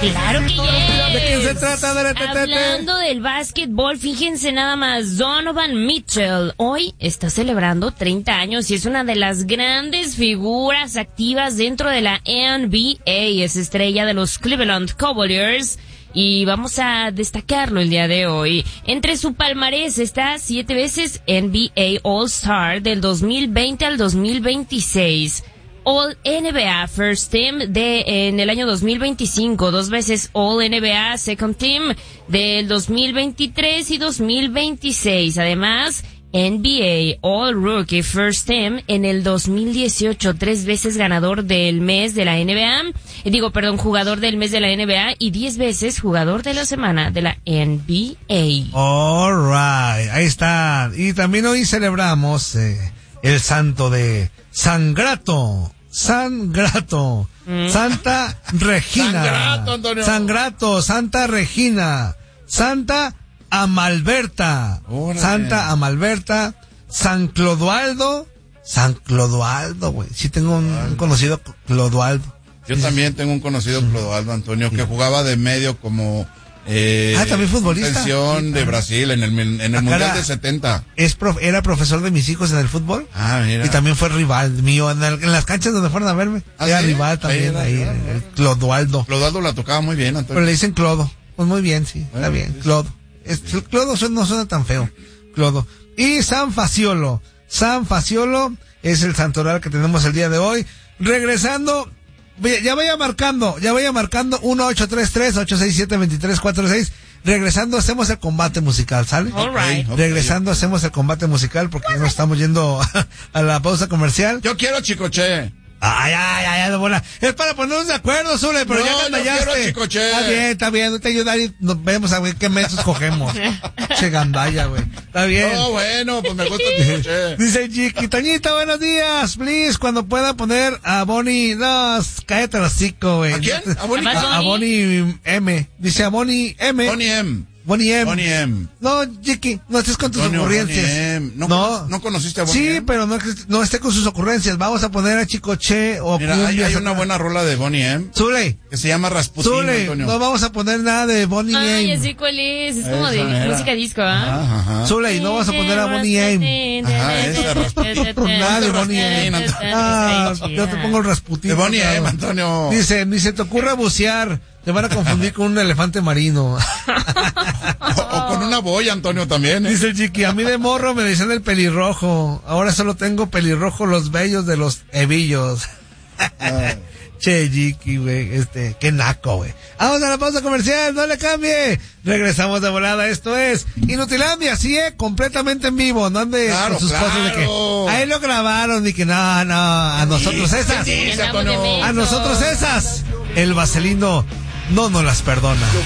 Claro que yes. ¿De qué se trata? Hablando del básquetbol, fíjense nada más, Donovan Mitchell hoy está celebrando 30 años y es una de las grandes figuras activas dentro de la NBA. Es estrella de los Cleveland Cavaliers y vamos a destacarlo el día de hoy. Entre su palmarés está 7 veces NBA All-Star del 2020 al 2026. All NBA First Team en el año 2025, 2 veces All NBA Second Team del 2023 y 2026. Además, NBA All Rookie First Team en el 2018, 3 veces ganador del mes de la NBA, jugador del mes de la NBA y 10 veces jugador de la semana de la NBA. Alright, ahí está. Y también hoy celebramos el santo de San Grato, Santa Regina, San Grato, Santa Regina, Santa Amalberta, Santa Amalberta, San Clodoaldo, güey. Sí tengo un conocido Clodoaldo. Yo también tengo un conocido Clodoaldo, Antonio, que jugaba de medio como también futbolista de Brasil en el Mundial de 70. Era profesor de mis hijos en el fútbol. Mira. Y también fue rival mío en las canchas donde fueron a verme. Era ¿sí? Rival también ahí, el Clodoaldo. Clodoaldo la tocaba muy bien, Antonio. Pero le dicen Clodo. Pues muy bien, sí, está bien, Clodo. El Clodo no suena tan feo. Clodo. Y San Faciolo es el santoral que tenemos el día de hoy. Regresando, ya vaya marcando 1-833-867-2346. Regresando hacemos el combate musical, ¿sale? Alright. Regresando hacemos el combate musical porque ya nos estamos yendo a la pausa comercial. Yo quiero Chicoche. Ay, de bola. Es para ponernos de acuerdo, Zule, pero ya gandallaste. Está bien, no te ayudar y nos vemos a ver qué mesos cogemos. Che gandalla, güey. Está bien. No, bueno, pues me gusta Chicoche. Dice Chiqui, Toñita, buenos días, please, cuando pueda poner a Bonnie, no, cállate el hocico, güey. ¿A quién? A Bonnie M. Dice a Bonnie M. Bonnie M. No, Chiqui, no estés con tus ocurrencias. ¿No conociste a Bonnie M? Sí, pero no esté con sus ocurrencias. Vamos a poner a Chicoche o mira, hay una buena rola de Bonnie M. Zule. Que se llama Rasputin, Antonio. No vamos a poner nada de Bonnie M. Ay, ya sé cuál es. Es como de música disco, ¿ah? Zule, no vamos a poner a Bonnie M. Esa Rasputin. Nada de Bonnie M. Yo te pongo el Rasputin. De Bonnie M, Antonio. Dice, ni se te ocurra bucear. Te van a confundir con un elefante marino. O con una boya, Antonio, también. Dice el Chiqui, a mí de morro me decían el pelirrojo. Ahora solo tengo pelirrojo los vellos de los hebillos. Che, Chiqui, güey, qué naco, güey. Vamos a la pausa comercial, no le cambie. Regresamos de volada, esto es Inutilandia, sí, completamente en vivo. No ande con sus cosas de que ahí lo grabaron y que no, a nosotros esas. Sí, a nosotros esas. El vaselino no nos las perdona.